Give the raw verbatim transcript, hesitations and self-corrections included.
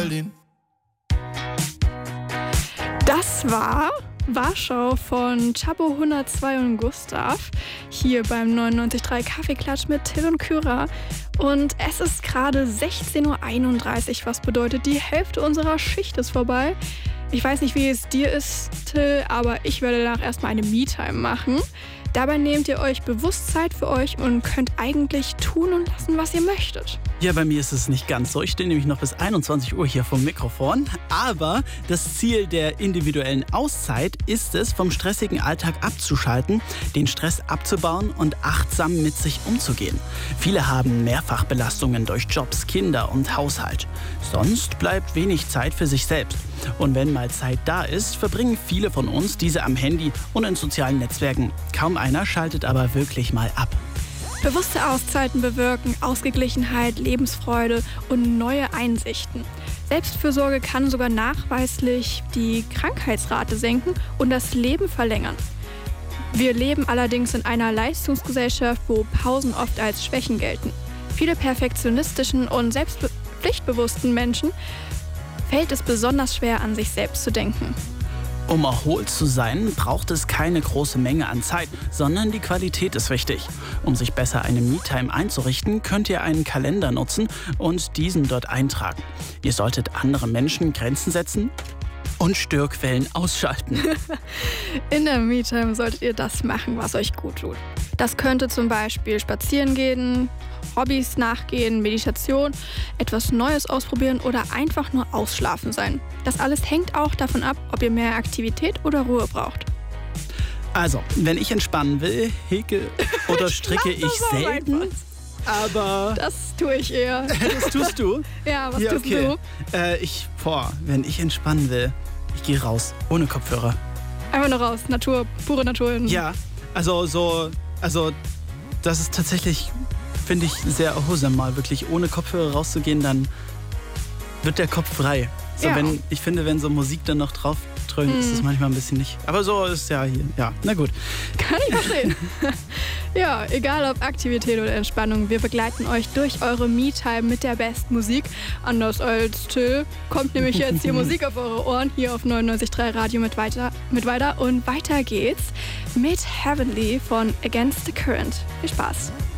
Berlin. Das war Warschau von Chabo hundertzwei und Gustav hier beim neunundneunzig Komma drei Kaffeeklatsch mit Till und Kyra. Und es ist gerade sechzehn Uhr einunddreißig, was bedeutet, die Hälfte unserer Schicht ist vorbei. Ich weiß nicht, wie es dir ist, Till, aber ich werde danach erstmal eine Me-Time machen. Dabei nehmt ihr euch bewusst Zeit für euch und könnt eigentlich tun und lassen, was ihr möchtet. Ja, bei mir ist es nicht ganz so. Ich stehe nämlich noch bis einundzwanzig Uhr hier vom Mikrofon. Aber das Ziel der individuellen Auszeit ist es, vom stressigen Alltag abzuschalten, den Stress abzubauen und achtsam mit sich umzugehen. Viele haben Mehrfachbelastungen durch Jobs, Kinder und Haushalt. Sonst bleibt wenig Zeit für sich selbst. Und wenn mal Zeit da ist, verbringen viele von uns diese am Handy und in sozialen Netzwerken. Kaum einer schaltet aber wirklich mal ab. Bewusste Auszeiten bewirken Ausgeglichenheit, Lebensfreude und neue Einsichten. Selbstfürsorge kann sogar nachweislich die Krankheitsrate senken und das Leben verlängern. Wir leben allerdings in einer Leistungsgesellschaft, wo Pausen oft als Schwächen gelten. Viele perfektionistischen und selbstpflichtbewussten Menschen fällt es besonders schwer, an sich selbst zu denken. Um erholt zu sein, braucht es keine große Menge an Zeit, sondern die Qualität ist wichtig. Um sich besser eine Me-Time einzurichten, könnt ihr einen Kalender nutzen und diesen dort eintragen. Ihr solltet anderen Menschen Grenzen setzen und Störquellen ausschalten. In der Me-Time solltet ihr das machen, was euch gut tut. Das könnte zum Beispiel spazieren gehen, Hobbys nachgehen, Meditation, etwas Neues ausprobieren oder einfach nur ausschlafen sein. Das alles hängt auch davon ab, ob ihr mehr Aktivität oder Ruhe braucht. Also, wenn ich entspannen will, häke oder stricke ich selten. Aber das tue ich eher. Das tust du? Ja, was ja, tust okay. du? Äh, ich, boah, wenn ich entspannen will, ich gehe raus, ohne Kopfhörer. Einfach nur raus, Natur, pure Natur. Ja, also so, also das ist tatsächlich, finde ich, sehr erholsam, mal wirklich ohne Kopfhörer rauszugehen, dann wird der Kopf frei. So, ja. wenn, ich finde, wenn so Musik dann noch drauf dröhnt, mm. ist es manchmal ein bisschen nicht. Aber so ist ja hier, ja, na gut. Kann ich verstehen. Ja, egal ob Aktivität oder Entspannung, wir begleiten euch durch eure Me-Time mit der besten Musik. Anders als Till kommt nämlich jetzt hier Musik auf eure Ohren, hier auf neunundneunzig Komma drei Radio mit weiter, mit weiter. Und weiter geht's mit Heavenly von Against the Current. Viel Spaß.